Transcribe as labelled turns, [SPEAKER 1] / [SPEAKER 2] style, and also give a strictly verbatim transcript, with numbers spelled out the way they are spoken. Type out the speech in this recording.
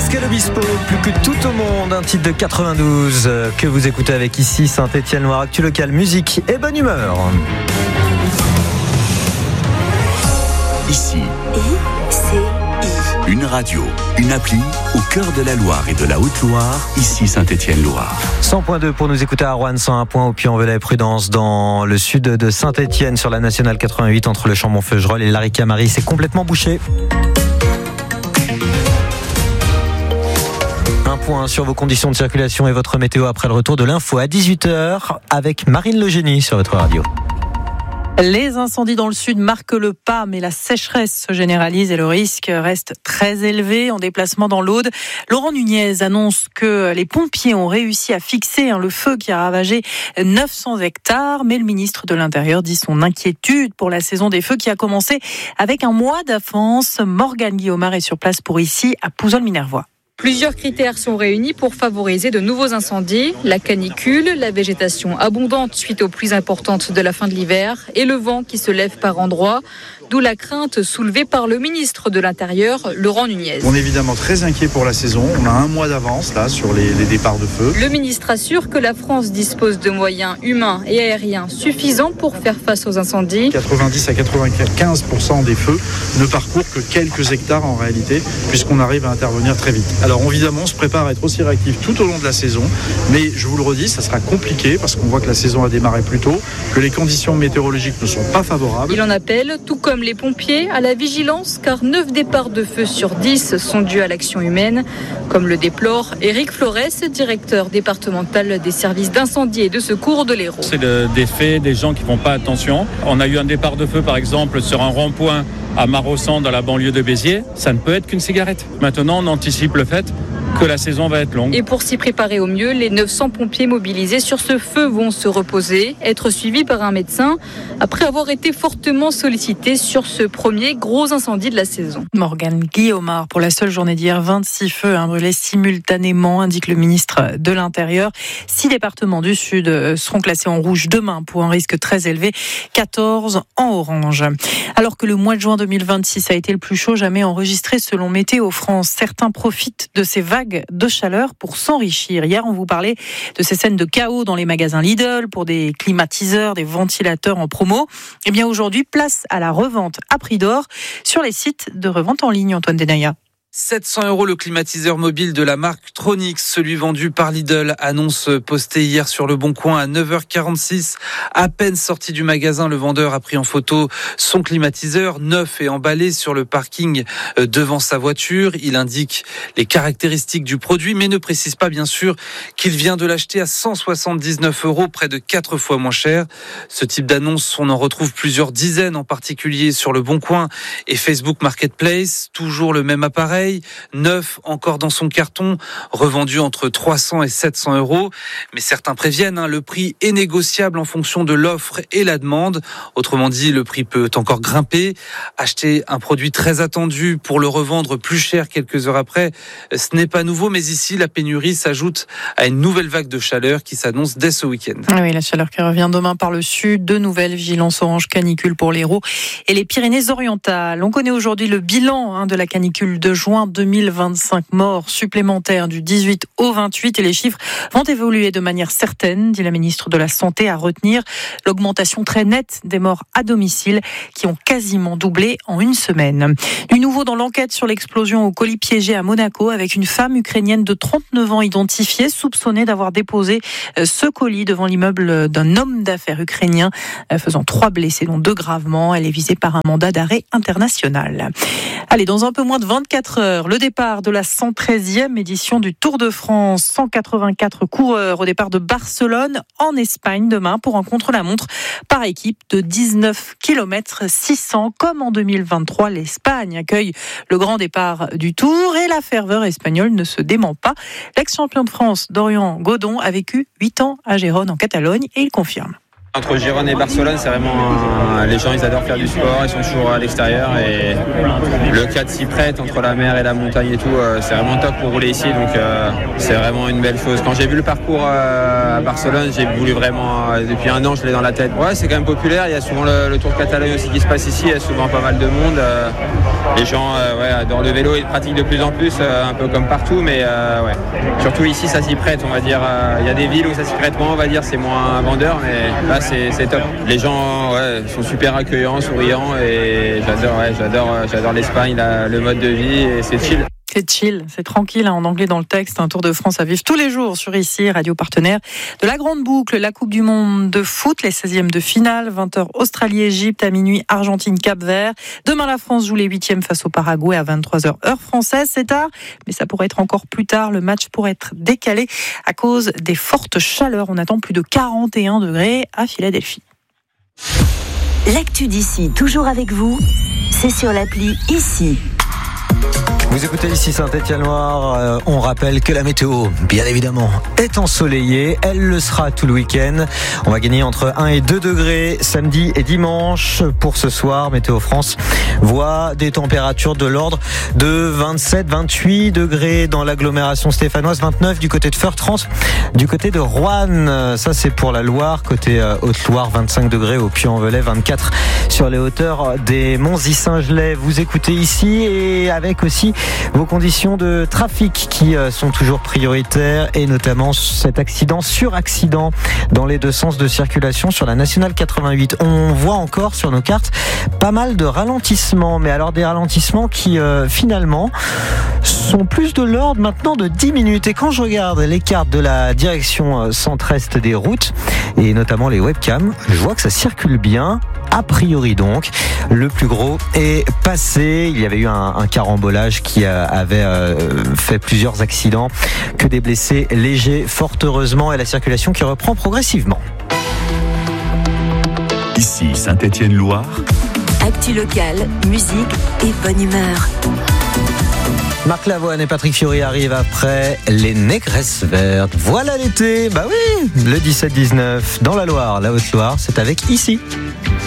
[SPEAKER 1] Pascal Obispo, plus que tout au monde, un titre de quatre-vingt-douze que vous écoutez avec ici Saint-Étienne-Loire, actu local, musique et bonne humeur.
[SPEAKER 2] Ici,
[SPEAKER 3] I C I.
[SPEAKER 2] une radio, une appli au cœur de la Loire et de la Haute-Loire, ici Saint-Étienne-Loire.
[SPEAKER 1] cent point deux pour nous écouter à Roanne, cent un point au Puy-en-Velay, Prudence dans le sud de Saint-Étienne sur la nationale quatre-vingt-huit entre le Chambon-Feugerolles et Larry-Camarie. C'est complètement bouché. Un point sur vos conditions de circulation et votre météo après le retour de l'info à dix-huit heures avec Marine Legénie sur votre radio.
[SPEAKER 4] Les incendies dans le sud marquent le pas, mais la sécheresse se généralise et le risque reste très élevé. En déplacement dans l'Aude, Laurent Nunez annonce que les pompiers ont réussi à fixer le feu qui a ravagé neuf cents hectares. Mais le ministre de l'Intérieur dit son inquiétude pour la saison des feux qui a commencé avec un mois d'avance. Morgane Guillaumard est sur place pour ici à Pouzols-Minervois.
[SPEAKER 5] Plusieurs critères sont réunis pour favoriser de nouveaux incendies. La canicule, la végétation abondante suite aux pluies importantes de la fin de l'hiver et le vent qui se lève par endroits. D'où la crainte soulevée par le ministre de l'Intérieur, Laurent Nunez.
[SPEAKER 6] On est évidemment très inquiet pour la saison. On a un mois d'avance là sur les, les départs de feu.
[SPEAKER 5] Le ministre assure que la France dispose de moyens humains et aériens suffisants pour faire face aux incendies.
[SPEAKER 6] quatre-vingt-dix à quatre-vingt-quinze pour cent des feux ne parcourent que quelques hectares en réalité, puisqu'on arrive à intervenir très vite. Alors évidemment, on se prépare à être aussi réactif tout au long de la saison, mais je vous le redis, ça sera compliqué parce qu'on voit que la saison a démarré plus tôt, que les conditions météorologiques ne sont pas favorables.
[SPEAKER 5] Il en appelle, tout comme les pompiers, à la vigilance, car neuf départs de feu sur dix sont dus à l'action humaine, comme le déplore Éric Flores, directeur départemental des services d'incendie et de secours de l'Hérault.
[SPEAKER 7] C'est le, des faits, des gens qui ne font pas attention. On a eu un départ de feu, par exemple, sur un rond-point à Marossan, dans la banlieue de Béziers. Ça ne peut être qu'une cigarette. Maintenant, on anticipe le fait que la saison va être longue.
[SPEAKER 5] Et pour s'y préparer au mieux, les neuf cents pompiers mobilisés sur ce feu vont se reposer, être suivis par un médecin, après avoir été fortement sollicités sur ce premier gros incendie de la saison.
[SPEAKER 4] Morgane Guillaumard, pour la seule journée d'hier, vingt-six feux hein, brûlés simultanément, indique le ministre de l'Intérieur. Six départements du Sud seront classés en rouge demain pour un risque très élevé, quatorze en orange. Alors que le mois de juin deux mille vingt-six a été le plus chaud jamais enregistré selon Météo France, certains profitent de ces vagues de chaleur pour s'enrichir. Hier, on vous parlait de ces scènes de chaos dans les magasins Lidl pour des climatiseurs, des ventilateurs en promo. Eh bien, aujourd'hui, place à la revente à prix d'or sur les sites de revente en ligne, Antoine Denaya.
[SPEAKER 8] sept cents euros le climatiseur mobile de la marque Tronix, celui vendu par Lidl. Annonce postée hier sur Le Bon Coin à neuf heures quarante-six. À peine sorti du magasin, le vendeur a pris en photo son climatiseur neuf et emballé sur le parking devant sa voiture. Il indique les caractéristiques du produit, mais ne précise pas bien sûr qu'il vient de l'acheter à cent soixante-dix-neuf euros, près de quatre fois moins cher. Ce type d'annonce, on en retrouve plusieurs dizaines, en particulier sur Le Bon Coin et Facebook Marketplace. Toujours le même appareil, neuf encore dans son carton, revendu entre trois cents et sept cents euros. Mais certains préviennent, hein, le prix est négociable en fonction de l'offre et la demande. Autrement dit, le prix peut encore grimper. Acheter un produit très attendu pour le revendre plus cher quelques heures après, ce n'est pas nouveau. Mais ici, la pénurie s'ajoute à une nouvelle vague de chaleur qui s'annonce dès ce week-end.
[SPEAKER 4] Oui, la chaleur qui revient demain par le sud. De nouvelles vigilances orange canicule pour l'Hérault et les Pyrénées-Orientales. On connaît aujourd'hui le bilan hein, de la canicule de juin deux mille vingt-cinq, morts supplémentaires du dix-huit au vingt-huit et les chiffres vont évoluer de manière certaine, dit la ministre de la Santé, à retenir l'augmentation très nette des morts à domicile qui ont quasiment doublé en une semaine. Du nouveau dans l'enquête sur l'explosion au colis piégé à Monaco avec une femme ukrainienne de trente-neuf ans identifiée, soupçonnée d'avoir déposé ce colis devant l'immeuble d'un homme d'affaires ukrainien, faisant trois blessés, dont deux gravement. Elle est visée par un mandat d'arrêt international. Allez, dans un peu moins de vingt-quatre heures, le départ de la cent treizième édition du Tour de France. cent quatre-vingt-quatre coureurs au départ de Barcelone en Espagne demain pour un contre-la-montre par équipe de dix-neuf kilomètres six cents. Comme en deux mille vingt-trois, l'Espagne accueille le grand départ du Tour et la ferveur espagnole ne se dément pas. L'ex-champion de France, Dorian Godon, a vécu huit ans à Gérone en Catalogne et il confirme.
[SPEAKER 9] Entre Gérone et Barcelone, c'est vraiment un... les gens ils adorent faire du sport, ils sont toujours à l'extérieur et le cadre s'y prête entre la mer et la montagne et tout, c'est vraiment top pour rouler ici, donc euh, c'est vraiment une belle chose. Quand j'ai vu le parcours euh, à Barcelone, j'ai voulu vraiment, euh, depuis un an je l'ai dans la tête. Ouais, c'est quand même populaire, il y a souvent le, le Tour de Catalogne aussi qui se passe ici, il y a souvent pas mal de monde. Euh, les gens euh, ouais, adorent le vélo, ils le pratiquent de plus en plus, euh, un peu comme partout, mais euh, ouais. Surtout ici ça s'y prête, on va dire. Euh, il y a des villes où ça s'y prête moins, on va dire, c'est moins vendeur, mais là c'est, c'est top. Les gens ouais, sont super accueillants, souriants et j'adore, ouais, j'adore, j'adore l'Espagne, la, le mode de vie et c'est chill.
[SPEAKER 4] C'est chill, c'est tranquille, hein, en anglais dans le texte, un Tour de France à vivre tous les jours sur ici, radio partenaire de la Grande Boucle, la Coupe du Monde de foot, les seizièmes de finale, vingt heures Australie-Égypte, à minuit Argentine-Cap-Vert. Demain la France joue les huitièmes face au Paraguay à vingt-trois heures heure française, c'est tard, mais ça pourrait être encore plus tard, le match pourrait être décalé à cause des fortes chaleurs. On attend plus de quarante et un degrés à Philadelphie.
[SPEAKER 3] L'actu d'ici, toujours avec vous, c'est sur l'appli Ici.
[SPEAKER 1] Vous écoutez ici Saint-Étienne-Loire, euh, on rappelle que la météo, bien évidemment, est ensoleillée, elle le sera tout le week-end. On va gagner entre un et deux degrés samedi et dimanche. Pour ce soir, Météo France voit des températures de l'ordre de vingt-sept à vingt-huit degrés dans l'agglomération stéphanoise, vingt-neuf du côté de Feur, trente du côté de Roanne. Ça c'est pour la Loire, côté euh, Haute-Loire, vingt-cinq degrés au Puy-en-Velay, vingt-quatre sur les hauteurs des Monts-y-Saint-Gelais. Vous écoutez ici et avec aussi vos conditions de trafic qui sont toujours prioritaires et notamment cet accident sur accident dans les deux sens de circulation sur la nationale quatre-vingt-huit. On voit encore sur nos cartes pas mal de ralentissements, mais alors des ralentissements qui euh, finalement sont plus de l'ordre maintenant de dix minutes. Et quand je regarde les cartes de la direction centre-est des routes et notamment les webcams, je vois que ça circule bien. A priori donc, le plus gros est passé. Il y avait eu un, un carambolage qui euh, avait euh, fait plusieurs accidents, que des blessés légers fort heureusement, et la circulation qui reprend progressivement.
[SPEAKER 2] Ici Saint-Étienne-Loire.
[SPEAKER 3] Actu locale, musique et bonne humeur.
[SPEAKER 1] Marc Lavoine et Patrick Fiori arrivent après les Négresses Vertes. Voilà l'été, bah oui, le dix-sept dix-neuf dans la Loire, la Haute-Loire, c'est avec Ici.